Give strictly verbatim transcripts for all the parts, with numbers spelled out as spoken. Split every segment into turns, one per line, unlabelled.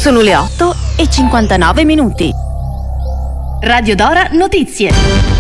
Sono le otto e cinquantanove minuti. Radio Dora Notizie.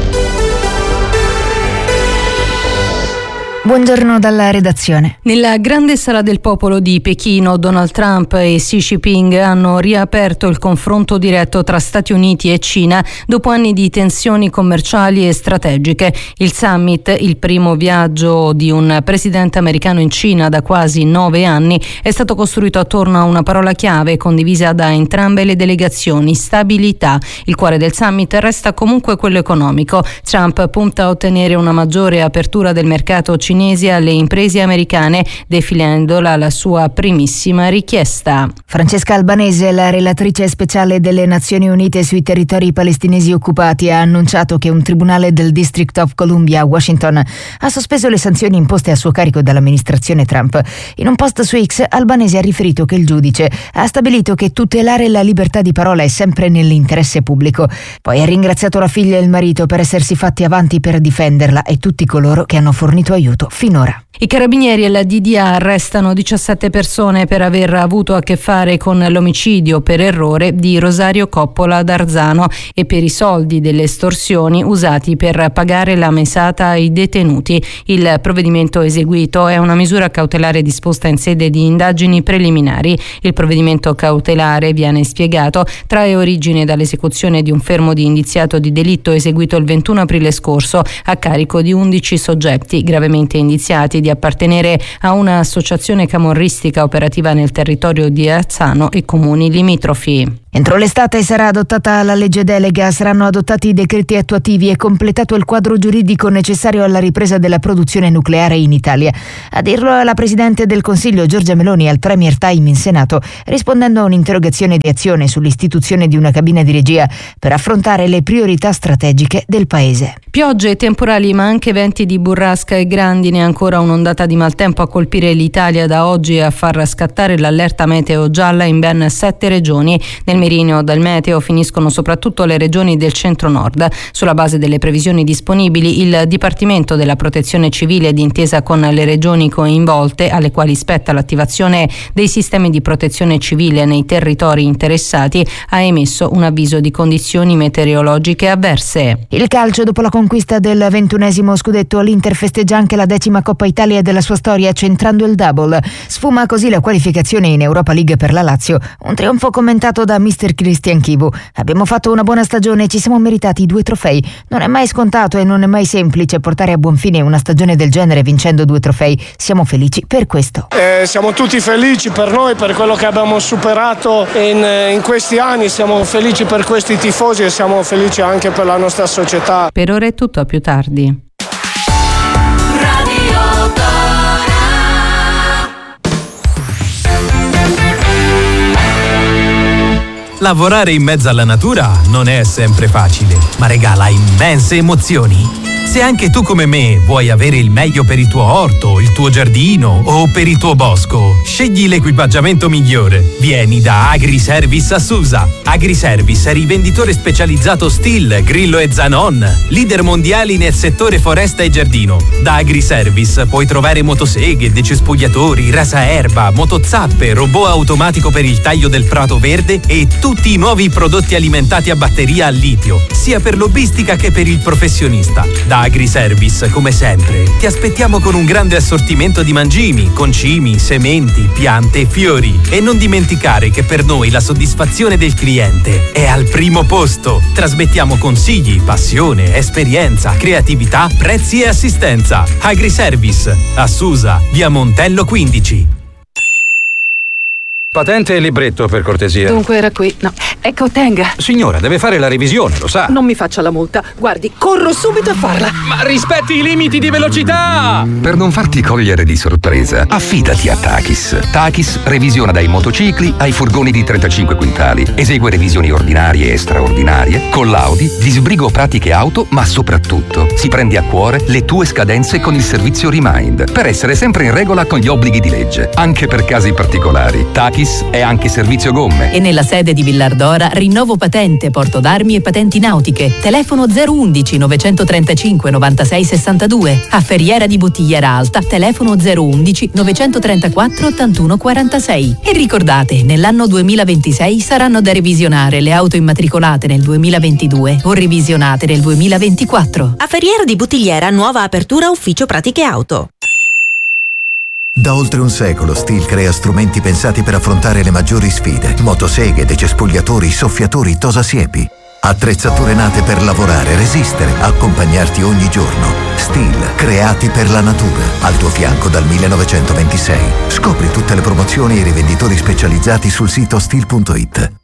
Buongiorno dalla redazione.
Nella grande sala del popolo di Pechino, Donald Trump e Xi Jinping hanno riaperto il confronto diretto tra Stati Uniti e Cina dopo anni di tensioni commerciali e strategiche. Il summit, il primo viaggio di un presidente americano in Cina da quasi nove anni, è stato costruito attorno a una parola chiave condivisa da entrambe le delegazioni: stabilità. Il cuore del summit resta comunque quello economico. Trump punta a ottenere una maggiore apertura del mercato cinese alle imprese americane, definendola la sua primissima richiesta.
Francesca Albanese, la relatrice speciale delle Nazioni Unite sui territori palestinesi occupati, ha annunciato che un tribunale del District of Columbia a Washington ha sospeso le sanzioni imposte a suo carico dall'amministrazione Trump. In un post su X, Albanese ha riferito che il giudice ha stabilito che tutelare la libertà di parola è sempre nell'interesse pubblico. Poi ha ringraziato la figlia e il marito per essersi fatti avanti per difenderla e tutti coloro che hanno fornito aiuto finora.
I carabinieri e la D D A arrestano diciassette persone per aver avuto a che fare con l'omicidio per errore di Rosario Coppola d'Arzano e per i soldi delle estorsioni usati per pagare la mesata ai detenuti. Il provvedimento eseguito è una misura cautelare disposta in sede di indagini preliminari. Il provvedimento cautelare, viene spiegato, trae origine dall'esecuzione di un fermo di indiziato di delitto eseguito il ventuno aprile scorso a carico di undici soggetti gravemente indiziati di appartenere a un'associazione camorristica operativa nel territorio di Azzano e comuni limitrofi.
Entro l'estate sarà adottata la legge delega, saranno adottati i decreti attuativi e completato il quadro giuridico necessario alla ripresa della produzione nucleare in Italia. A dirlo è la Presidente del Consiglio Giorgia Meloni al Premier Time in Senato, rispondendo a un'interrogazione di Azione sull'istituzione di una cabina di regia per affrontare le priorità strategiche del Paese.
Piogge, temporali ma anche venti di burrasca e grandine, ancora un'ondata di maltempo a colpire l'Italia da oggi e a far scattare l'allerta meteo gialla in ben sette regioni. Nel mirino del meteo finiscono soprattutto le regioni del centro-nord. Sulla base delle previsioni disponibili, il Dipartimento della Protezione Civile, d'intesa con le regioni coinvolte, alle quali spetta l'attivazione dei sistemi di protezione civile nei territori interessati, ha emesso un avviso di condizioni meteorologiche avverse.
Il calcio, dopo la conquista del ventunesimo scudetto, l'Inter festeggia anche la decima Coppa Italia della sua storia, centrando il double. Sfuma così la qualificazione in Europa League per la Lazio, un trionfo commentato da mister Christian Chivu. Abbiamo fatto una buona stagione e ci siamo meritati due trofei. Non è mai scontato e non è mai semplice portare a buon fine una stagione del genere vincendo due trofei. Siamo felici per questo.
Eh, siamo tutti felici per noi, per quello che abbiamo superato in, in questi anni. Siamo felici per questi tifosi e siamo felici anche per la nostra società.
Per ora è tutto, a più tardi.
Lavorare in mezzo alla natura non è sempre facile, ma regala immense emozioni. Se anche tu come me vuoi avere il meglio per il tuo orto, il tuo giardino o per il tuo bosco, scegli l'equipaggiamento migliore. Vieni da Agriservice a Susa. Agriservice è rivenditore specializzato Stihl, Grillo e Zanon, leader mondiali nel settore foresta e giardino. Da Agriservice puoi trovare motoseghe, decespugliatori, rasaerba, motozappe, robot automatico per il taglio del prato verde e tutti i nuovi prodotti alimentati a batteria a litio, sia per lobbistica che per il professionista. Da Agriservice, come sempre, ti aspettiamo con un grande assortimento di mangimi, concimi, sementi, piante e fiori. E non dimenticare che per noi la soddisfazione del cliente è al primo posto. Trasmettiamo consigli, passione, esperienza, creatività, prezzi e assistenza. Agriservice, a Susa, via Montello quindici.
Patente e libretto, per cortesia.
Dunque era qui. No, ecco, tenga.
Signora, deve fare la revisione, lo sa.
Non mi faccia la multa. Guardi, corro subito a farla.
Ma rispetti i limiti di velocità!
Per non farti cogliere di sorpresa, affidati a Takis. Takis revisiona dai motocicli ai furgoni di trentacinque quintali. Esegue revisioni ordinarie e straordinarie. Con l'Audi disbrigo pratiche auto, ma soprattutto si prende a cuore le tue scadenze con il servizio Remind, per essere sempre in regola con gli obblighi di legge, anche per casi particolari. Takis Takis è anche servizio gomme.
E nella sede di Villardora rinnovo patente, porto d'armi e patenti nautiche. Telefono zero undici novecentotrentacinque novantasei sessantadue. A Ferriera di Bottigliera Alta, telefono zero undici novecentotrentaquattro ottantuno quarantasei. E ricordate, nell'anno duemilaventisei saranno da revisionare le auto immatricolate nel duemilaventidue o revisionate nel duemilaventiquattro.
A Ferriera di Bottigliera, nuova apertura ufficio pratiche auto.
Da oltre un secolo Stihl crea strumenti pensati per affrontare le maggiori sfide. Motoseghe, decespugliatori, soffiatori, tosasiepi. Attrezzature nate per lavorare, resistere, accompagnarti ogni giorno. Stihl, creati per la natura. Al tuo fianco dal millenovecentoventisei. Scopri tutte le promozioni e i rivenditori specializzati sul sito stihl punto it.